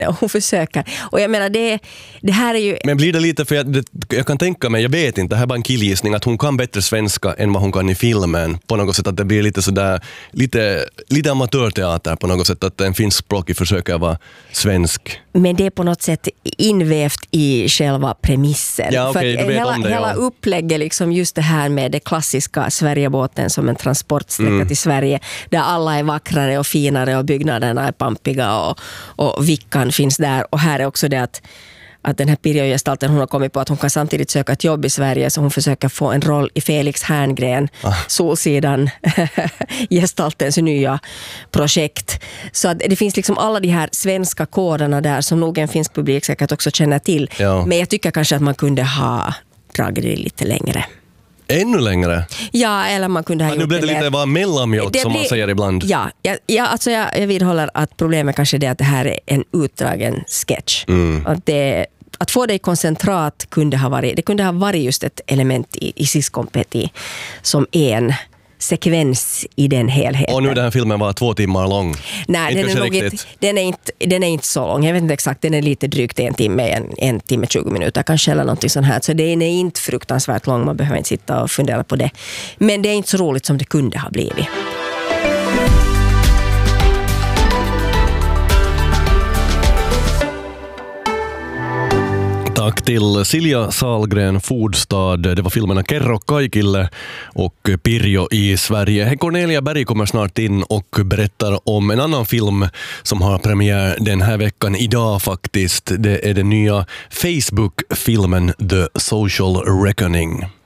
hon försöker. Och jag menar, det här är ju... Men blir det lite, för jag kan tänka mig, jag vet inte, det här är bara en killgissning, att hon kan bättre svenska än vad hon kan i filmen. På något sätt att det blir lite sådär, lite amatörteater på något sätt, att en finskspråkig försöker vara svensk. Men det är på något sätt invävt i själva premissen. Ja, okej, för du vet om det, hela upplägget, liksom just det här med det klassiska Sverigebåten som en transportsträcka till Sverige, där alla är vackrare och finare och byggnaderna är pampiga och vickan finns där. Och här är också det att den här Pirjo-gestalten, hon har kommit på att hon kan samtidigt söka ett jobb i Sverige, så hon försöker få en roll i Felix Herngren, Solsidan, gestaltens nya projekt. Så att det finns liksom alla de här svenska koderna där som nog en finsk publik säkert också känner till. Ja. Men jag tycker kanske att man kunde ha dragit det lite längre. Ännu längre? Ja, eller man kunde ha gjort nu blev det lite bara mellanmjölk som man säger ibland. Ja, alltså jag vidhåller att problemet kanske är det att det här är en utdragen sketch. Att få det i koncentrat kunde ha varit just ett element i Siskonpeti som en sekvens i den helheten. Och nu den här filmen var 2 timmar lång. Nej, den är inte så lång. Jag vet inte exakt, den är lite drygt 1 timme, 1 timme 20 minuter kanske, eller någonting sånt här. Så den är inte fruktansvärt lång, man behöver inte sitta och fundera på det. Men det är inte så roligt som det kunde ha blivit. Tack till Silja Sahlgren, Foodstad. Det var filmerna Kerro kaikille och Pirjo i Sverige. Cornelia Berg kommer snart in och berättar om en annan film som har premiär den här veckan, idag faktiskt. Det är den nya Facebook-filmen The Social Reckoning.